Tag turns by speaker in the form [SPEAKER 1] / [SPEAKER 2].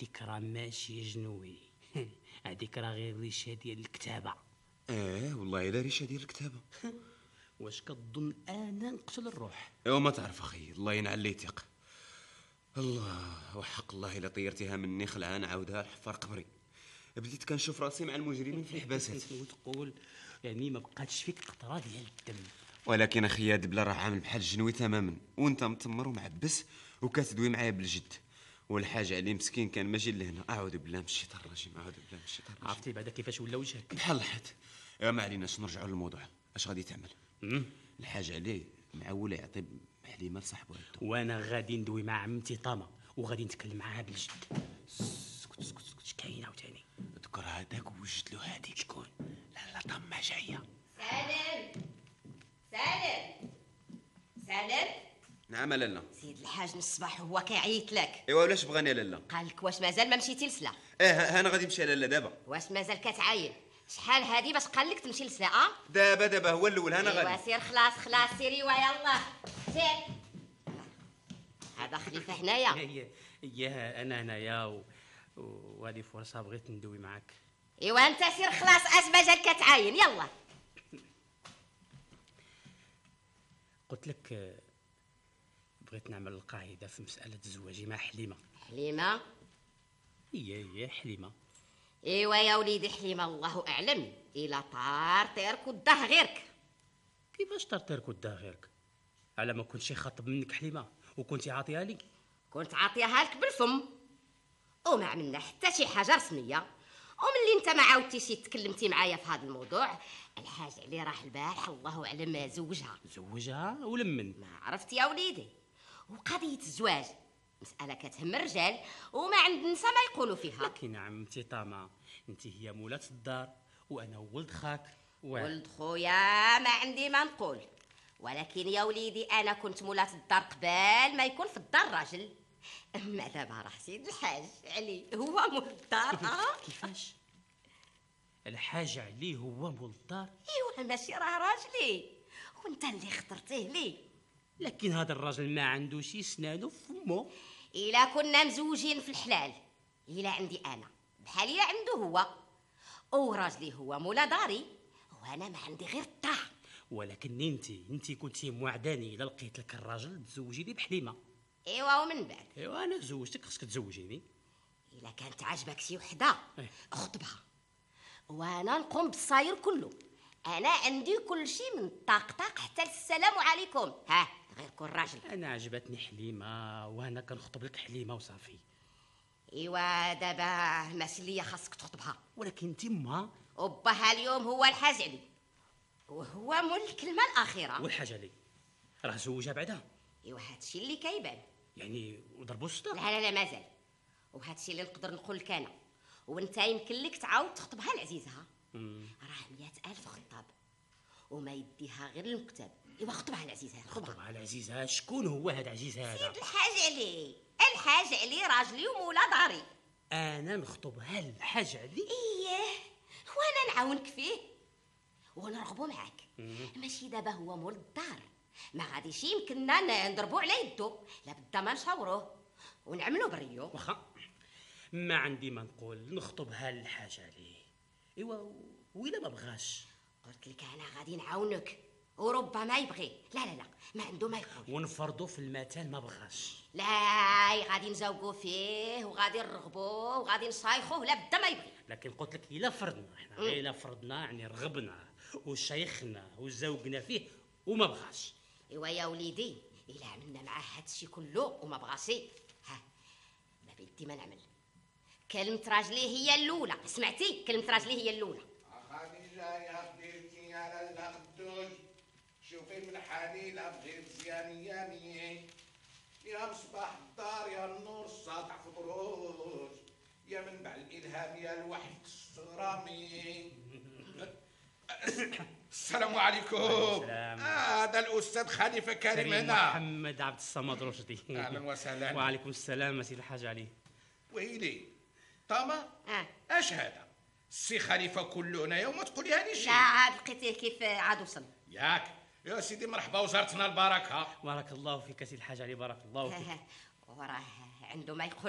[SPEAKER 1] هذيك راه ماشي جنوي. هذيك راه غير ريشه ديال الكتابه.
[SPEAKER 2] والله الا ريشه ديال الكتابه.
[SPEAKER 1] واش كتظن انا نقتل الروح؟
[SPEAKER 2] ايوا ما تعرف اخي، الله ينعل اللي يثق. الله وحق الله الا طيرتيها مني خلعه نعاودها لحفر قبري. بديت كنشوف راسي مع المجرمين في الحباسات.
[SPEAKER 1] وتقول يعني ما بقاتش فيك قطره ديال الدم.
[SPEAKER 2] ولكن اخي دبله راه عامل بحال الجنوي تماما، وانت متمر ومعبس وكتدوي معايا بالجد. والحاج علي مسكين كان ماشي لهنا. اعوذ بالله من الشيطان الرجيم، اعوذ بالله من الشيطان الرجيم.
[SPEAKER 1] عرفتي بعدا كيفاش ولا وجهك؟
[SPEAKER 2] بحال الحد. ما عليناش، نرجعوا للموضوع. اش غادي تعمل؟ الحاج علي معول يعطي حليمه لصاحبو هادو،
[SPEAKER 1] وانا غادي ندوي مع عمتي طامه وغادي نتكلم معاها بالجد. سكت سكت سكت، اش كاين عاوتاني؟
[SPEAKER 2] ذكر هذاك ووجد له هذيك.
[SPEAKER 1] شكون؟
[SPEAKER 2] لا طامه جايه.
[SPEAKER 3] سالم.
[SPEAKER 2] نعم لالا.
[SPEAKER 3] سيد الحاج من الصباح هو كيعيط لك.
[SPEAKER 2] ايوا ولاش بغاني يا لالا؟
[SPEAKER 3] قال لك واش مازال ما مشيتي لسلا؟
[SPEAKER 2] انا غادي نمشي لالا دابا.
[SPEAKER 3] واش مازال كتعاين؟ شحال هادي باش قال لك تمشي لسلا؟
[SPEAKER 2] دابا هو الاول. انا غادي.
[SPEAKER 3] ايوا سير خلاص سيري ويلا سير. هذا خليفه هنايا.
[SPEAKER 1] يا انا هنايا وهذه فرصه بغيت ندوي معاك.
[SPEAKER 3] ايوا انت سير خلاص، اش مازال كتعاين؟ يلا.
[SPEAKER 1] قلت لك بغيت نعمل القاعده في مساله زواجي مع حليمه.
[SPEAKER 3] حليمه؟
[SPEAKER 1] هي حليمه.
[SPEAKER 3] ايوا يا وليدي حليمه الله اعلم الا طار طيرك وده غيرك.
[SPEAKER 1] كيفاش طار طيرك وده غيرك؟ على ما كنتش خاطب منك حليمه وكنتي عاطيها لي.
[SPEAKER 3] كنت عاطيها لك بالفم وما عملنا حتى شي حاجه رسميه. وملي انت ما عاودتيش تكلمتي معايا في هذا الموضوع، الحاج علي راح البارح الله اعلم
[SPEAKER 1] زوجها ولمن؟
[SPEAKER 3] ما عرفت يا وليدي. وقضيه الزواج مساله كتهم الرجال وما عند النساء ما يقولوا فيها.
[SPEAKER 1] لكن عمتي طامه انت هي مولاة الدار وانا ولد خاك.
[SPEAKER 3] ولد خويا ما عندي ما نقول، ولكن يا وليدي انا كنت مولاة الدار قبل ما يكون في الدار راجل. اما دابا راه سيد الحاج علي هو مول الدار.
[SPEAKER 1] كيفاش؟ الحاج علي هو مول الدار؟
[SPEAKER 3] ايوا ماشي راه راجلي وانت اللي اخترتيه لي.
[SPEAKER 1] لكن هذا الراجل ما عندوش سنانو في فمو.
[SPEAKER 3] الا كنا مزوجين في الحلال، الا عندي انا بحال الا عنده هو، وراجلي هو مولا داري وانا ما عندي غير الطاعه.
[SPEAKER 1] ولكن انت كنتي موعداني الا لقيت لك الراجل تزوجي لي بحليمه.
[SPEAKER 3] ايوا ومن بعد؟
[SPEAKER 1] ايوا انا زوجتك، خصك تزوجيني.
[SPEAKER 3] الا كانت عاجبك شي وحده خطبها وانا نقوم بالصاير كله. انا عندي كل شيء من طاق حتى السلام عليكم. غير كون راجل.
[SPEAKER 1] انا عجبتني حليمه وانا كنخطب لك حليمه وصافي.
[SPEAKER 3] ايوا دابا ماشي ليا خاصك تخطبها.
[SPEAKER 1] ولكن تما
[SPEAKER 3] وباها اليوم هو الحاج علي وهو مول الكلمه الاخيره.
[SPEAKER 1] والحاج علي راه زوجها بعدا.
[SPEAKER 3] ايوا هادشي اللي كيبان
[SPEAKER 1] يعني وضربوا الصداق.
[SPEAKER 3] لا مازال. وهادشي اللي نقدر نقول لك انا، وانت يمكن لك تعاود تخطبها لعزيزها. راه 100,000 خطاب وما يديها غير المكتب. ايوا خطبها لعزيزها.
[SPEAKER 1] خطبها لعزيزها. شكون هو هذا عزيز هذا؟
[SPEAKER 3] سيد الحاج علي. الحاج علي راجلي ومولا داري.
[SPEAKER 1] انا نخطبها للحاج علي؟
[SPEAKER 3] اييه وانا نعاونك فيه ونرغبوا معاك. ماشي دابا هو مول الدار، ما غاديش يمكننا نضربوا على يدو، لابد ما نشاوروه ونعملوا بريو.
[SPEAKER 1] واخا ما عندي ما نقول، نخطبها للحاج علي. ايوا وإلا ما بغاش؟
[SPEAKER 3] قلت لك انا غادي نعاونك وربما يبغي. لا ما عنده ما يقول.
[SPEAKER 1] ونفرضوا في المثال ما بغاش.
[SPEAKER 3] لا غادي نزوقوا فيه وغادي نرغبوه وغادي نصايخوه لابد ما يبغي.
[SPEAKER 1] لكن قلت لك الا فرضنا احنا الا فرضنا يعني رغبنا وشيخنا وزوقنا فيه وما بغاش.
[SPEAKER 3] ايوا يا وليدي الا عملنا معاه هادشي كله وما بغاشي، ما بيدي ما نعمل. كلمة راجلي هي الأولى. سمعتي؟ كلمة راجلي هي الأولى.
[SPEAKER 4] خديجة يا خديجتي على الأخدوج، شوفي من حليلة بغير مزيان يامي، يا مصباح الدار يا النور الساطع في بروج، يا منبع الإلهام يا الوحي الصرامي. السلام عليكم. هذا الأستاذ خليفة كريم هنا.
[SPEAKER 1] محمد عبد الصمد رشدي.
[SPEAKER 4] أهلا وسهلا.
[SPEAKER 1] وعليكم السلام سيدي الحاج علي.
[SPEAKER 4] ويلي طامة اش هذا؟ السي خليفة كلنا يوم تقولي هذه شيء.
[SPEAKER 3] لا عاد لقيتيه كيف عاد وصل.
[SPEAKER 4] ياك يا سيدي مرحبا وزارتنا البركة.
[SPEAKER 1] بارك الله فيك سيدي الحاج علي، بارك الله فيك.
[SPEAKER 3] وراه عنده ما يقول